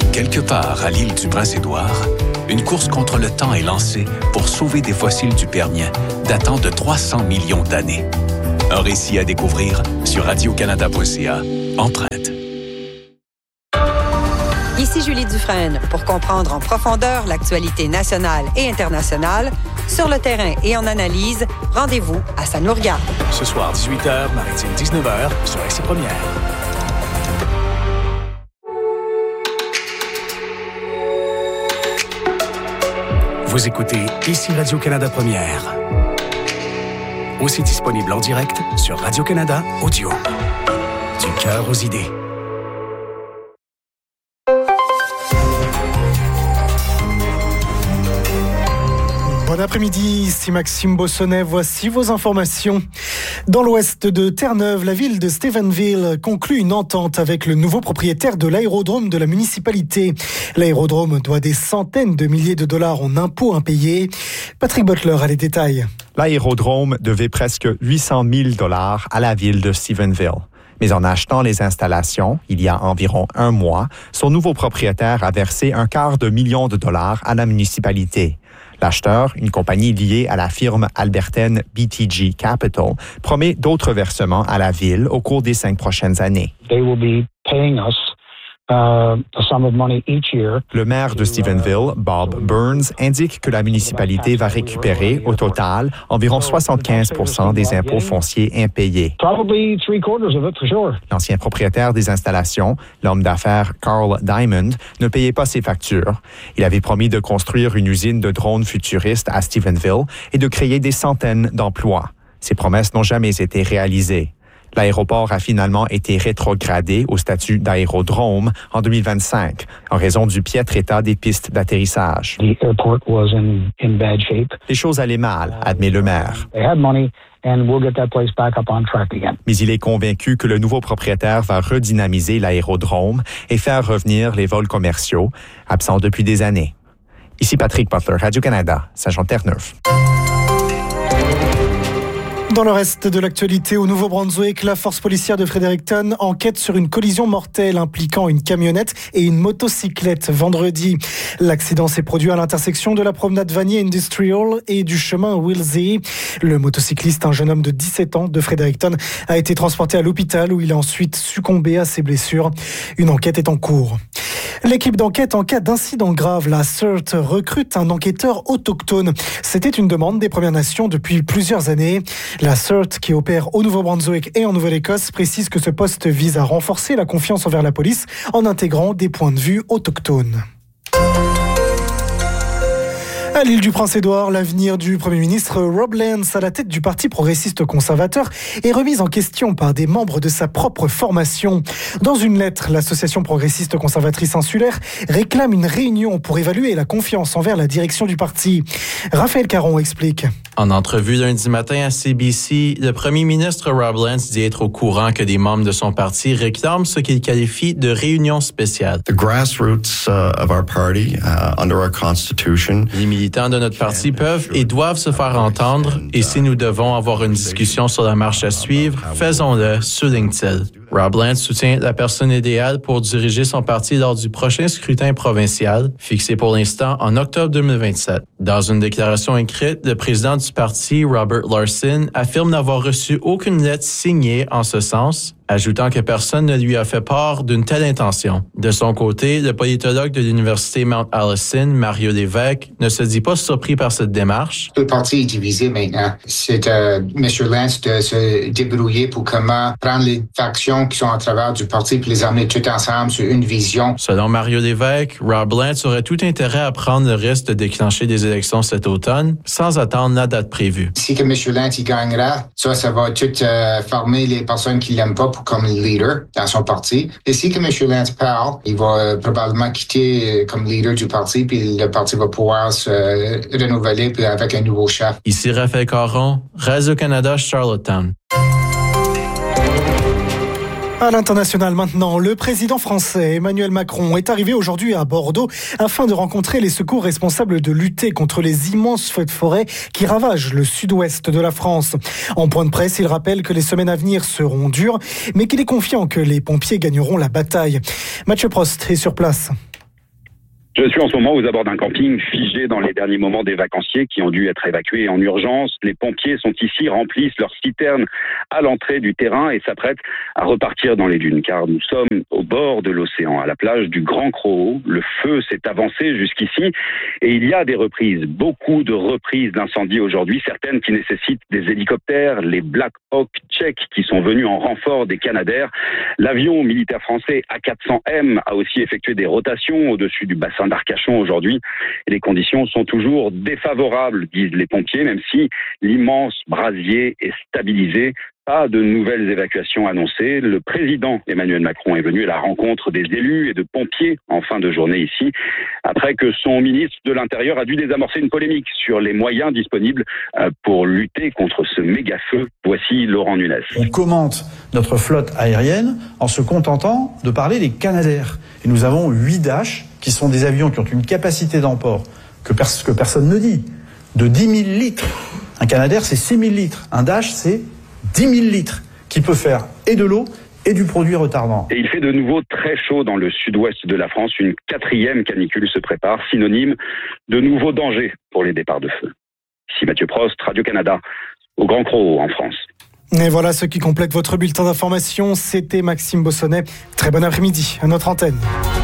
Quelque part à l'île du Prince-Édouard, une course contre le temps est lancée pour sauver des fossiles du Permien datant de 300 millions d'années. Un récit à découvrir sur radiocanada.ca. Empreinte. Ici Julie Dufresne pour comprendre en profondeur l'actualité nationale et internationale. Sur le terrain et en analyse, rendez-vous à Ça nous regarde. Ce soir, 18h, Maritime 19h, sur RC Première. Vous écoutez ici Radio-Canada Première. Aussi disponible en direct sur Radio-Canada Audio. Du cœur aux idées. Bon après-midi, ici Maxime Bossonnet, voici vos informations. Dans l'ouest de Terre-Neuve, la ville de Stephenville conclut une entente avec le nouveau propriétaire de l'aérodrome de la municipalité. L'aérodrome doit des centaines de milliers de dollars en impôts impayés. Patrick Butler a les détails. L'aérodrome devait presque 800 000 $ à la ville de Stephenville. Mais en achetant les installations, il y a environ un mois, son nouveau propriétaire a versé $250 000 à la municipalité. L'acheteur, une compagnie liée à la firme albertaine BTG Capital, promet d'autres versements à la ville au cours des 5 prochaines années. They will be paying us a sum of money each year. Le maire de Stephenville, Bob Burns, indique que la municipalité va récupérer, au total, environ 75% des impôts fonciers impayés. Probably 3/4 of it, for sure. L'ancien propriétaire des installations, l'homme d'affaires Carl Diamond, ne payait pas ses factures. Il avait promis de construire une usine de drones futuristes à Stephenville et de créer des centaines d'emplois. Ces promesses n'ont jamais été réalisées. L'aéroport a finalement été rétrogradé au statut d'aérodrome en 2025 en raison du piètre état des pistes d'atterrissage. The airport was in bad shape. Les choses allaient mal, admet le maire. They had money and we'll get that place back up on track again. Mais il est convaincu que le nouveau propriétaire va redynamiser l'aérodrome et faire revenir les vols commerciaux, absents depuis des années. Ici Patrick Butler, Radio-Canada, Saint-Jean-Terre-Neuve. Dans le reste de l'actualité, au Nouveau-Brunswick, la force policière de Fredericton enquête sur une collision mortelle impliquant une camionnette et une motocyclette vendredi. L'accident s'est produit à l'intersection de la promenade Vanier Industrial et du chemin Willsey. Le motocycliste, un jeune homme de 17 ans de Fredericton, a été transporté à l'hôpital où il a ensuite succombé à ses blessures. Une enquête est en cours. L'équipe d'enquête en cas d'incident grave, la CERT, recrute un enquêteur autochtone. C'était une demande des Premières Nations depuis plusieurs années. La CERT, qui opère au Nouveau-Brunswick et en Nouvelle-Écosse, précise que ce poste vise à renforcer la confiance envers la police en intégrant des points de vue autochtones. À l'île du Prince-Édouard, l'avenir du Premier ministre Rob Lance à la tête du Parti progressiste conservateur est remise en question par des membres de sa propre formation. Dans une lettre, l'association progressiste conservatrice insulaire réclame une réunion pour évaluer la confiance envers la direction du parti. Raphaël Caron explique. En entrevue lundi matin à CBC, le premier ministre Rob Lance dit être au courant que des membres de son parti réclament ce qu'il qualifie de réunion spéciale. The grassroots of our party, under our constitution. Les militants de notre parti peuvent et doivent se faire entendre, et si nous devons avoir une discussion sur la marche à suivre, faisons-le, souligne-t-il. Rob Lance soutient la personne idéale pour diriger son parti lors du prochain scrutin provincial, fixé pour l'instant en octobre 2027. Dans une déclaration écrite, le président du parti, Robert Larson, affirme n'avoir reçu aucune lettre signée en ce sens, ajoutant que personne ne lui a fait part d'une telle intention. De son côté, le politologue de l'Université Mount Allison, Mario Lévesque, ne se dit pas surpris par cette démarche. Le parti est divisé maintenant. C'est M. Lance de se débrouiller pour comment prendre les factions qui sont à travers du parti et les amener toutes ensemble sur une vision. Selon Mario Lévesque, Rob Lance aurait tout intérêt à prendre le risque de déclencher des élections cet automne sans attendre la date prévue. Si que M. Lance y gagnera, ça va tout former les personnes qui l'aiment pas comme leader dans son parti. Et si que M. Lance parle, il va probablement quitter comme leader du parti, puis le parti va pouvoir se renouveler puis avec un nouveau chef. Ici Raphaël Caron, Radio-Canada, Charlottetown. À l'international maintenant, le président français Emmanuel Macron est arrivé aujourd'hui à Bordeaux afin de rencontrer les secours responsables de lutter contre les immenses feux de forêt qui ravagent le sud-ouest de la France. En point de presse, il rappelle que les semaines à venir seront dures, mais qu'il est confiant que les pompiers gagneront la bataille. Mathieu Prost est sur place. Je suis en ce moment aux abords d'un camping figé dans les derniers moments des vacanciers qui ont dû être évacués en urgence. Les pompiers sont ici, remplissent leurs citernes à l'entrée du terrain et s'apprêtent à repartir dans les dunes car nous sommes au bord de l'océan, à la plage du Grand Croau. Le feu s'est avancé jusqu'ici et il y a des reprises, beaucoup de reprises d'incendies aujourd'hui, certaines qui nécessitent des hélicoptères, les Black Hawk tchèques qui sont venus en renfort des Canadair. L'avion militaire français A400M a aussi effectué des rotations au-dessus du bassin d'Arcachon aujourd'hui et les conditions sont toujours défavorables, disent les pompiers, même si l'immense brasier est stabilisé. Pas de nouvelles évacuations annoncées. Le président Emmanuel Macron est venu à la rencontre des élus et de pompiers en fin de journée ici, après que son ministre de l'Intérieur a dû désamorcer une polémique sur les moyens disponibles pour lutter contre ce méga-feu. Voici Laurent Nunez. On commente notre flotte aérienne en se contentant de parler des Canadair. Et nous avons 8 Dash, qui sont des avions qui ont une capacité d'emport que personne ne dit, de 10 000 litres. Un Canadair, c'est 6 000 litres. Un Dash, c'est 10 000 litres, qui peut faire et de l'eau et du produit retardant. Et il fait de nouveau très chaud dans le sud-ouest de la France. Une 4e canicule se prépare, synonyme de nouveaux dangers pour les départs de feu. Ici Mathieu Prost, Radio-Canada, au Grand Croau, en France. Et voilà ce qui complète votre bulletin d'information. C'était Maxime Bossonnet. Très bon après-midi à notre antenne.